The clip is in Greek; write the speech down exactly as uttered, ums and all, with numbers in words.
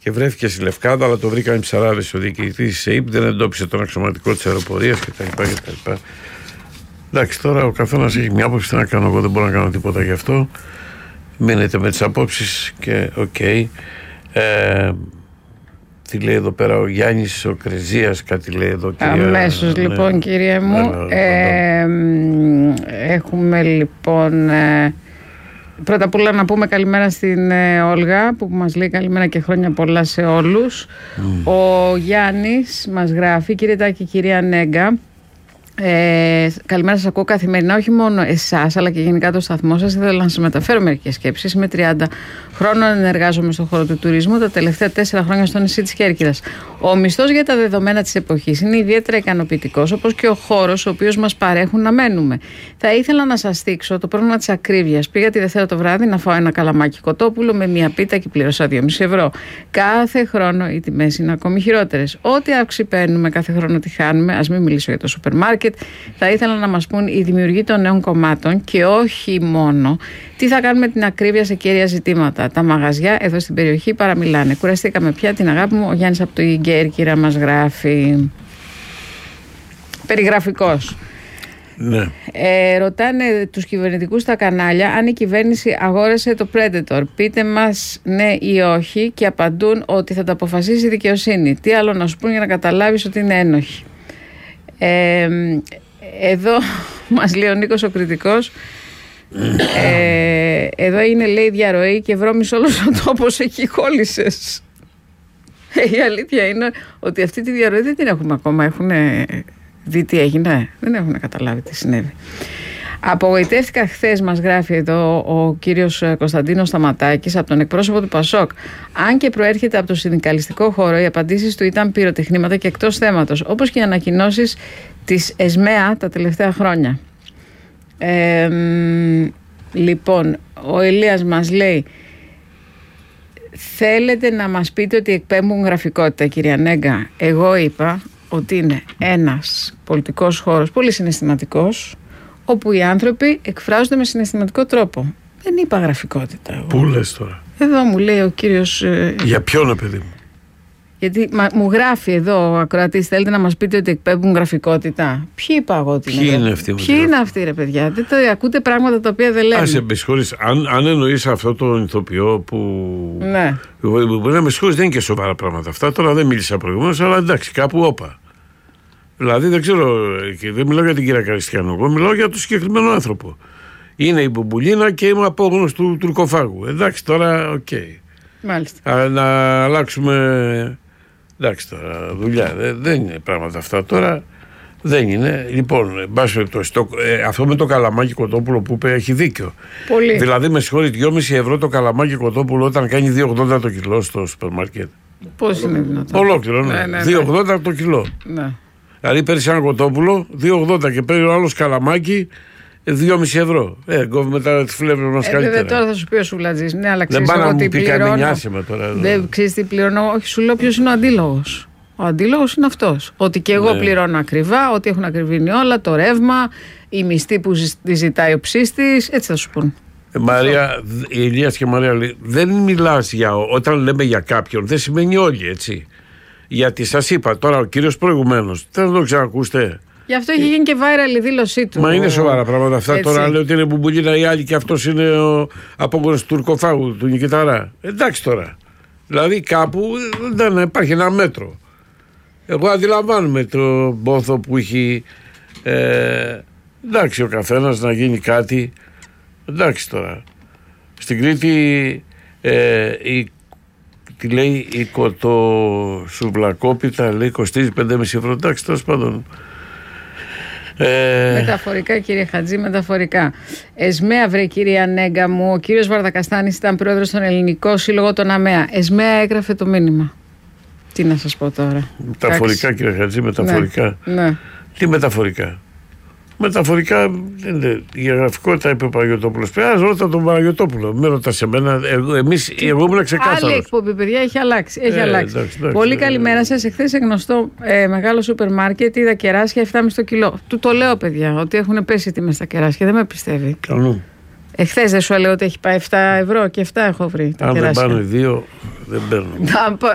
και βρέθηκε στη Λευκάδα, αλλά το βρήκαν οι ψαράδες. Ο διοικητής της ΕΥΠ δεν εντόπισε τον αξιωματικό της αεροπορίας κτλ. Εντάξει, τώρα ο καθένας έχει μια άποψη. Τι να κάνω, εγώ δεν μπορώ να κάνω τίποτα γι' αυτό. Μείνετε με τις απόψεις και οκ. Okay. Ε, τι λέει εδώ πέρα ο Γιάννης ο Κρεζίας, κάτι λέει εδώ, κυρία. Αμέσως ναι. Λοιπόν, κύριε μου, ε, ε, έχουμε λοιπόν ε, πρώτα απ' όλα να πούμε καλημέρα στην ε, Όλγα που μας λέει καλημέρα και χρόνια πολλά σε όλους. Mm. Ο Γιάννης μας γράφει, κύριε Τάκη, κυρία Νέγκα, Ε, καλημέρα, σας ακούω καθημερινά, όχι μόνο εσάς αλλά και γενικά το σταθμό σας. Ήθελα να σας μεταφέρω μερικές σκέψεις. Είμαι τριάντα χρόνων, εργάζομαι στον χώρο του τουρισμού, τα τελευταία τέσσερα χρόνια στο νησί της Κέρκυρας. Ο μισθός για τα δεδομένα της εποχής είναι ιδιαίτερα ικανοποιητικός, όπως και ο χώρος ο οποίος μας παρέχουν να μένουμε. Θα ήθελα να σας δείξω το πρόβλημα της ακρίβειας. Πήγα τη Δευτέρα το βράδυ να φάω ένα καλαμάκι κοτόπουλο με μία πίτα και πλήρωσα δυόμισι ευρώ. Κάθε χρόνο οι τιμές είναι ακόμη χειρότερες. Ό,τι αύξηση παίρνουμε κάθε χρόνο τη χάνουμε. Ας μην μιλήσω για το σούπερ μάρκετ. Θα ήθελα να μας πούν οι δημιουργοί των νέων κομμάτων και όχι μόνο τι θα κάνουμε την ακρίβεια σε κέρια ζητήματα. Τα μαγαζιά εδώ στην περιοχή παραμιλάνε. Κουραστήκαμε πια, την αγάπη μου. Ο Γιάννης από το Κέρκυρα μας γράφει. Περιγραφικός. Ναι. Ε, ρωτάνε τους κυβερνητικούς στα κανάλια αν η κυβέρνηση αγόρασε το Predator. Πείτε μας ναι ή όχι και απαντούν ότι θα το αποφασίσει η δικαιοσύνη. Τι άλλο να σου πούν για να καταλάβεις ότι είναι ένοχοι. Ε, εδώ μας λέει ο Νίκος ο κριτικός, ε, εδώ είναι λέει διαρροή και βρώμεις όλος ο τόπος εκεί κόλλησες. Ε, η αλήθεια είναι ότι αυτή τη διαρροή δεν την έχουμε ακόμα. Έχουν δει τι έγινε, δεν έχουν καταλάβει τι συνέβη. Απογοητεύτηκα χθες, μας γράφει εδώ ο κύριος Κωνσταντίνος Σταματάκης από τον εκπρόσωπο του Πασόκ. Αν και προέρχεται από το συνδικαλιστικό χώρο, οι απαντήσεις του ήταν πυροτεχνήματα και εκτός θέματος, όπως και οι ανακοινώσεις της ΕΣΜΕΑ τα τελευταία χρόνια. Ε, λοιπόν, ο Ηλίας μας λέει, θέλετε να μας πείτε ότι εκπέμπουν γραφικότητα, κυρία Νέγκα? Εγώ είπα ότι είναι ένας πολιτικός χώρος πολύ συναισθηματικός, όπου οι άνθρωποι εκφράζονται με συναισθηματικό τρόπο. Δεν είπα γραφικότητα εγώ. Πού λες τώρα? Εδώ μου λέει ο κύριος... Ε... Για ποιον, παιδί μου? Γιατί μα, μου γράφει εδώ ο ακροατής, θέλετε να μας πείτε ότι εκπέμπουν γραφικότητα? Ποιοι είπα εγώ ότι Ποιοι είναι αυτοί? Ποιοι είναι αυτοί, ρε παιδιά? Δεν το ακούτε πράγματα τα οποία δεν λέμε. Άσε, με συγχωρείς, αν, αν εννοείς αυτό τον ηθοποιό που... Ναι. Μπορεί να με συγχωρείς, δεν είναι και σοβαρά πράγματα αυτά. Τώρα δεν μίλησα προηγουμένως, αλλά εντάξει, κάπου όπα. Δηλαδή δεν ξέρω, και δεν μιλάω για την κυρία Καριστιανό, εγώ μιλάω για τον συγκεκριμένο άνθρωπο. Είναι η Μπουμπουλίνα και είμαι απόγονος του τουρκοφάγου. Εντάξει, τώρα, οκ. Okay. Μάλιστα. Α, να αλλάξουμε. Εντάξει, τώρα δουλειά. Δεν, δεν είναι πράγματα αυτά τώρα. Δεν είναι. Λοιπόν, εν πάση περιπτώσει, ε, αυτό με το καλαμάκι κοτόπουλο που είπε έχει δίκιο. Πολύ. Δηλαδή, με συγχωρεί, δυόμισι ευρώ το καλαμάκι κοτόπουλο όταν κάνει δύο ογδόντα το κιλό στο σούπερ μάρκετ. Πώς είναι δυνατόν? Ολόκληρο, ναι. ναι, ναι, ναι. δύο ογδόντα το κιλό. Ναι. Δηλαδή παίρνει ένα κοτόπουλο δύο ογδόντα και παίρνει ο άλλος καλαμάκι δυόμισι ευρώ. Ε, κόβει μετά τις φλέβες μας ε, καλύτερα. Βέβαια τώρα θα σου πει ο Σουλατζής. Ναι, αλλά ξέρεις εγώ τι πληρώνω. Τώρα, δεν ξέρεις τι πληρώνω. Όχι, σου λέω ποιος είναι ο αντίλογος. Ο αντίλογος είναι αυτός. Ότι και εγώ ναι. πληρώνω ακριβά, ότι έχουν ακριβήνει όλα, το ρεύμα, η μισθή που ζητάει ο ψήστης. Έτσι θα σου πούν. Ε, Μαρία, η Ηλίας και Μαρία λέει, δεν μιλάς για. Όταν λέμε για κάποιον, δεν σημαίνει όλοι, έτσι. Γιατί σας είπα τώρα ο κύριος προηγουμένως, δεν το ξανακούστε. Γι' αυτό έχει γίνει και viral η δήλωσή του. Μα είναι σοβαρά πράγματα αυτά. Έτσι. Τώρα λέει ότι είναι Μπουμπουλίνα ή άλλοι και αυτός είναι ο απόγονος του τουρκοφάγου, του Νικηταρά. Εντάξει τώρα. Δηλαδή κάπου δεν υπάρχει ένα μέτρο. Εγώ αντιλαμβάνομαι το πόθο που έχει. Ε, εντάξει, ο καθένας να γίνει κάτι. Εντάξει τώρα. Στην Κρήτη ε, η τι λέει η κοτοσουβλακόπιτα λέει κοστίζει πέντε κόμμα πέντε ευρώ. Εντάξει, τέλος πάντων. Ε... Μεταφορικά, κύριε Χατζή, μεταφορικά. Εσμέα, βρε κυρία Νέγκα μου, ο κύριος Βαρδακαστάνης ήταν πρόεδρος στον Ελληνικό Σύλλογο των ΑΜΕΑ. Εσμέα έγραφε το μήνυμα. Τι να σας πω τώρα. Μεταφορικά, κύριε Χατζή, μεταφορικά. Ναι, ναι. Τι μεταφορικά? Μεταφορικά, η γραφικότητα είπε ο Παναγιωτόπουλος. Πέρα, ρώτα τον Παναγιωτόπουλο. Με ρωτάς εμένα. Εγώ, εμείς, εγώ ήμουν ξεκάθαρος. Άλλη εκπομπή, παιδιά, έχει αλλάξει. Έχει ε, αλλάξει. Εντάξει, εντάξει, Πολύ ε, καλημέρα σας. Εχθές σε γνωστό ε, μεγάλο σούπερ μάρκετ είδα κεράσια επτά κόμμα πέντε το κιλό. Του το λέω, παιδιά, ότι έχουν πέσει τιμές στα κεράσια. Δεν με πιστεύει. Καλού. Εχθές δεν σου έλεγα ότι έχει πάει επτά ευρώ και επτά έχω βρει. Τα Αν κεράσια. δεν πάνε δύο, δεν παίρνω.